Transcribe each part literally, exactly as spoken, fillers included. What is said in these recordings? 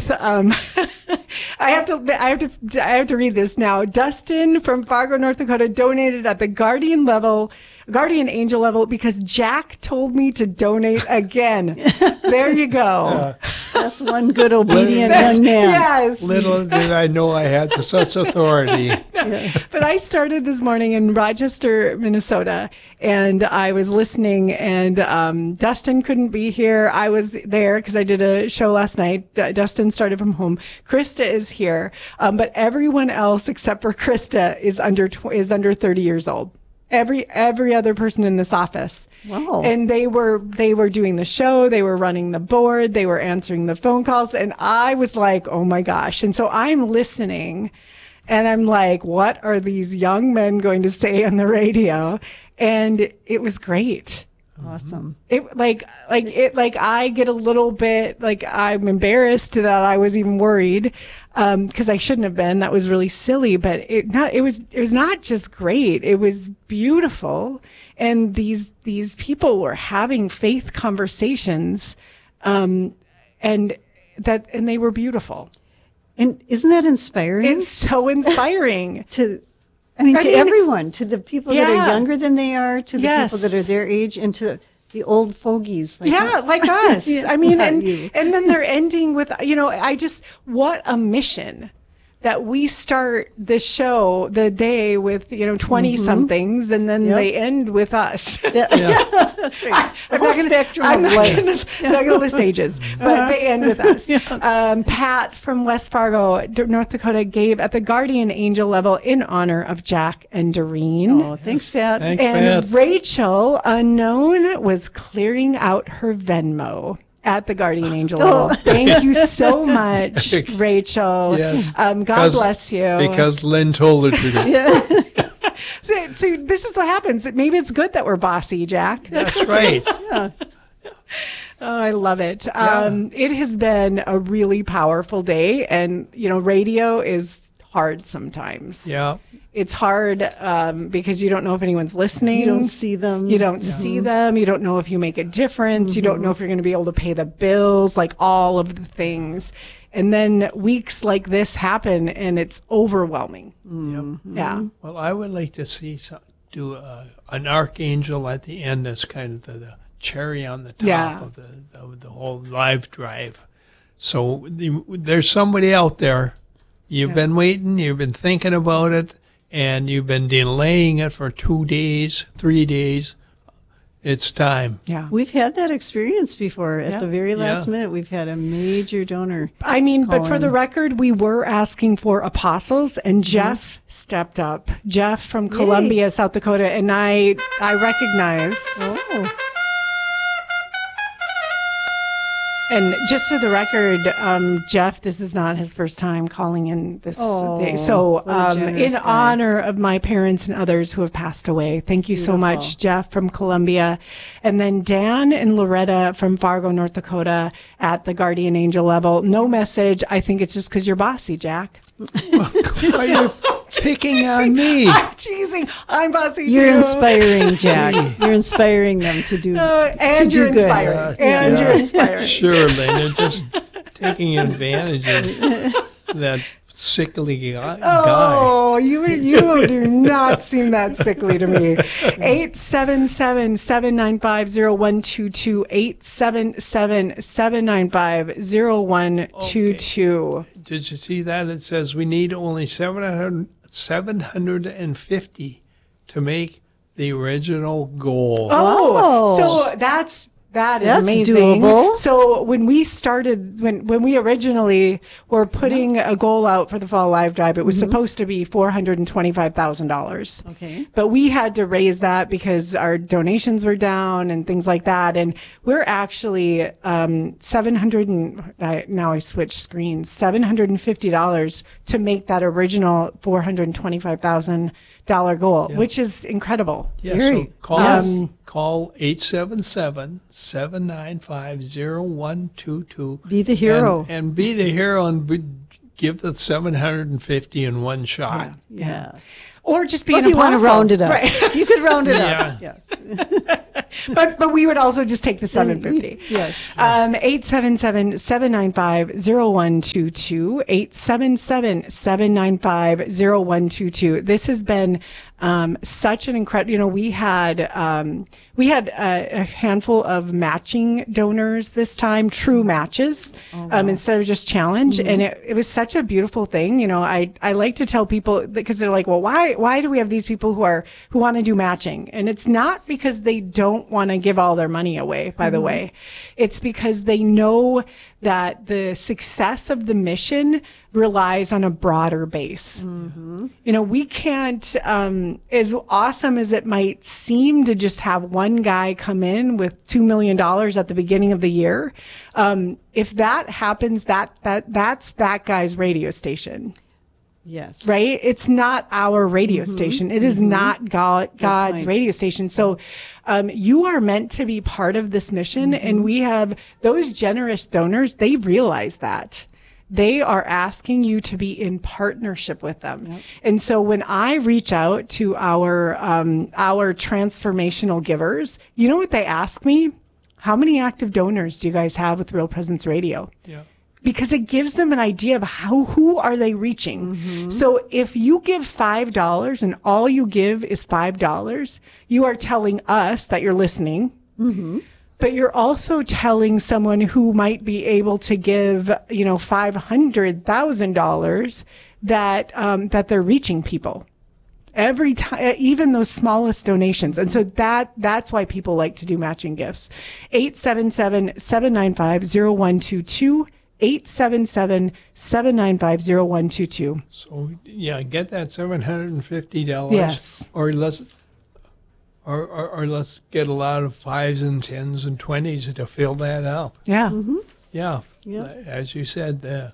with, um, I have to, I have to, I have to read this now. Dustin from Fargo, North Dakota donated at the Guardian level, Guardian Angel level, because Jack told me to donate again. There you go. Uh, That's one good obedient That's- young man. Yes. little did I know I had such authority. Yeah. But I started this morning in Rochester, Minnesota, and I was listening, and um, Dustin couldn't be here. I was there because I did a show last night. D- Dustin started from home. Krista is here, um, but everyone else except for Krista is under tw- is under thirty years old. Every every other person in this office. Wow. And they were they were doing the show, they were running the board, they were answering the phone calls, and I was like, oh my gosh. And so I'm listening, and I'm like, what are these young men going to say on the radio? And it was great. Awesome. It like like it like I get a little bit like I'm embarrassed that I was even worried um because I shouldn't have been. That was really silly, but it not it was it was not just great. It was beautiful, and these these people were having faith conversations, um and that and they were beautiful. And isn't that inspiring? It's so inspiring. to I mean, I to mean- everyone, to the people that Yeah. are younger than they are, to the Yes. people that are their age, and to the old fogies. Like yeah, us. like us. Yeah, I mean, not and, you. and then they're ending with, you know, I just, what a mission that we start the show, the day with, you know, twenty somethings, and then Yep. they end with us. Yeah, that's right. The I'm whole not gonna- spectrum I'm of not life. gonna, I'm not gonna list ages, but they end with us. Yes. Um, Pat from West Fargo, D- North Dakota, gave at the Guardian Angel level in honor of Jack and Doreen. Oh, thanks, Pat. Thanks, And Pat. Rachel, unknown, was clearing out her Venmo at the Guardian Angel Oh. level. Thank you so much, Rachel. Yes. Um, God Because- bless you. Because Lynn told her to. Yeah. so, so this is what happens. Maybe it's good that we're bossy, Jack. That's right. Yeah. Oh, I love it. Um, it has been a really powerful day, and you know, radio is hard sometimes. Yeah. It's hard um, because you don't know if anyone's listening. You don't see them. You don't see them. You don't know if you make a difference. You don't know if you're going to be able to pay the bills, like all of the things. And then weeks like this happen, and it's overwhelming. Yeah. Well, I would like to see some, do a, an archangel at the end as kind of the, the cherry on the top Yeah. of the, the the whole live drive. So the, there's somebody out there. You've Yeah. been waiting. You've been thinking about it, and you've been delaying it for two days, three days. It's time. Yeah. We've had that experience before. At Yeah. the very last Yeah. minute, we've had a major donor. I mean, but for Colin. the record, we were asking for apostles, and Jeff stepped up. Jeff from Columbia, South Dakota, and I, I recognize. Oh, And just for the record, um, Jeff, this is not his first time calling in this. Oh, day. So, what a um, generous in guy. honor of my parents and others who have passed away, thank you so Beautiful. much, Jeff from Columbia. And then Dan and Loretta from Fargo, North Dakota at the Guardian Angel level. No message. I think it's just because you're bossy, Jack. Why are you picking on me? I'm teasing. I'm bossy you're too. inspiring, Jack. You're inspiring them to do Uh, and to do you're good. inspiring. Yeah, and yeah. you're inspiring. Sure, Lynn. You're just taking advantage of that sickly guy. guy. Oh, you you do not seem that sickly to me. eight seven seven, seven nine five, zero one two two. eight seven seven, seven nine five, zero one two two. Did you see that? It says we need only seven hundred, seven hundred fifty to make the original goal. Oh, Oh. so that's that is That's amazing. doable. So when we started, when when we originally were putting a goal out for the Fall Live Drive, it was supposed to be four hundred and twenty-five thousand dollars. Okay. But we had to raise that because our donations were down and things like that. And we're actually um, seven hundred and I, now I switched screens, seven hundred and fifty dollars to make that original four hundred and twenty-five thousand dollar goal, Yeah. which is incredible. Yeah, Very- so call Yes. call eight seven seven, seven nine five, zero one two two. Be the hero. And, and be the hero and be, give the seven hundred fifty in one shot. Yes. Or just be Or an if you want to apostle. round it up, Right. you could round it Yeah. up. Yes. but but we would also just take the seven fifty. Yes. Um, eight seven seven, seven nine five, zero one two two, eight seven seven, seven nine five, zero one two two. This has been um, such an incredible, you know, we had, um, we had a, a handful of matching donors this time, true matches, oh, wow. um, instead of just challenge. Mm-hmm. And it, it was such a beautiful thing. You know, I, I like to tell people, because they're like, well, why, why do we have these people who are, who want to do matching? And it's not because they don't want to give all their money away, by mm-hmm. the way. It's because they know that the success of the mission relies on a broader base. Mm-hmm. You know, we can't, um, as awesome as it might seem to just have one guy come in with two million dollars at the beginning of the year, um, if that happens, that, that, that's that guy's radio station. Yes. Right? It's not our radio mm-hmm. station. It is mm-hmm. not God, God's radio station. So, um, you are meant to be part of this mission. Mm-hmm. And we have those generous donors. They realize that. They are asking you to be in partnership with them. Yep. And so when I reach out to our, um, our transformational givers, you know what they ask me? How many active donors do you guys have with Real Presence Radio? Yeah. Because it gives them an idea of how, who are they reaching? Mm-hmm. So if you give five dollars and all you give is five dollars, you are telling us that you're listening. Mm-hmm. But you're also telling someone who might be able to give, you know, five hundred thousand dollars that, um, that they're reaching people every time, even those smallest donations. And so that, that's why people like to do matching gifts. eight seven seven, seven nine five, zero one two two. eight seven seven, seven nine five, zero one two two. So, yeah, get that seven hundred fifty dollars. Yes. Or let's, or, or, or let's get a lot of fives and tens and twenties to fill that up. Yeah. Mm-hmm. Yeah. Yep. As you said, uh,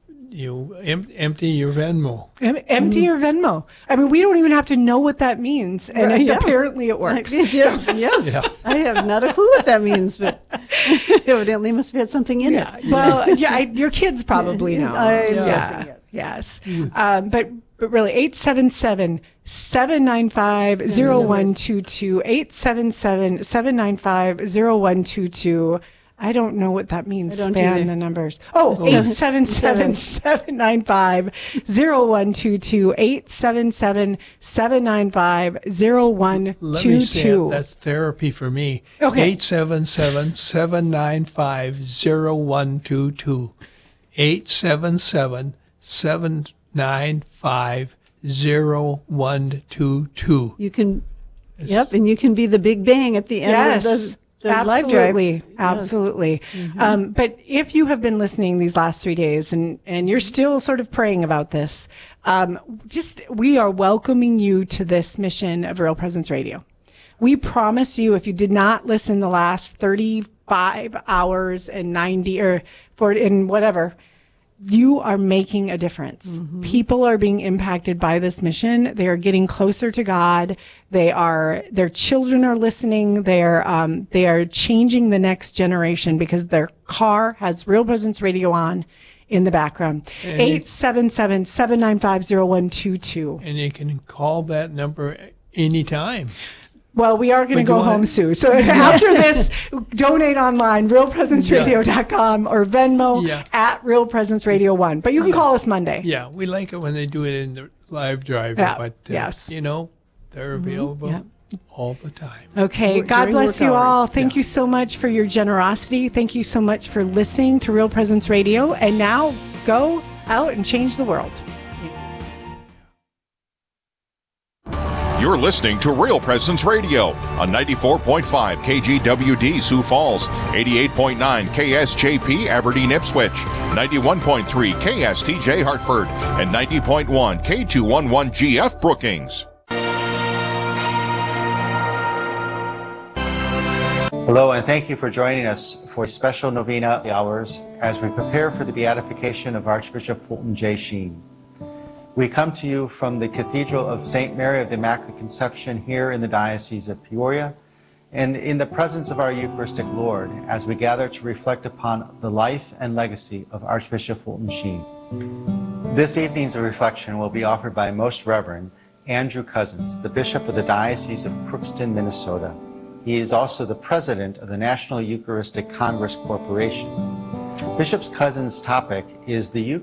you em- empty your Venmo. Em- empty mm-hmm. your Venmo. I mean, we don't even have to know what that means. And right, it, yeah. apparently it works. Yeah. Yes. Yeah. I have not a clue what that means, but evidently must have had something in yeah. it. Well, yeah, I, your kids probably know. I'm yeah. guessing, yes. Yes. Mm. Um, but, but really, eight seven seven, seven nine five, zero one two two, eight seven seven, seven nine five, zero one two two. I don't know what that means. I don't Span either. the numbers. Oh, eight seven seven, seven nine five, zero one two two, eight seven seven, seven nine five, zero one two two. Let me say it. That's therapy for me. Okay. eight seven seven, seven nine five, zero one two two. eight seven seven, seven nine five, zero one two two. You can, it's, yep, and you can be the Big Bang at the end yes. of the Absolutely. Absolutely. Mm-hmm. Um, but if you have been listening these last three days and, and you're still sort of praying about this, um, just, we are welcoming you to this mission of Real Presence Radio. We promise you, if you did not listen the last thirty-five hours and ninety or for in whatever, you are making a difference. Mm-hmm. People are being impacted by this mission. They are getting closer to God. They are, their children are listening. They are, um, they are changing the next generation because their car has Real Presence Radio on in the background. eight seven seven, seven nine five, zero one two two. And you can call that number anytime. Well, we are going to go home soon. So after this, donate online, real presence radio dot com or Venmo yeah. at Real Presence Radio one. But you can call us Monday. Yeah, we like it when they do it in the live driver. Yeah. But, uh, yes. you know, they're available mm-hmm. yeah. all the time. Okay. During God bless you hours. all. Thank yeah. you so much for your generosity. Thank you so much for listening to Real Presence Radio. And now go out and change the world. You're listening to Real Presence Radio on ninety-four point five K G W D Sioux Falls, eighty-eight point nine K S J P Aberdeen Ipswich, ninety-one point three K S T J Hartford, and ninety point one K two eleven G F Brookings. Hello, and thank you for joining us for special novena hours as we prepare for the beatification of Archbishop Fulton J. Sheen. We come to you from the Cathedral of Saint Mary of the Immaculate Conception here in the Diocese of Peoria, and in the presence of our Eucharistic Lord as we gather to reflect upon the life and legacy of Archbishop Fulton Sheen. This evening's reflection will be offered by Most Reverend Andrew Cousins, the Bishop of the Diocese of Crookston, Minnesota. He is also the president of the National Eucharistic Congress Corporation. Bishop's Cousin's topic is the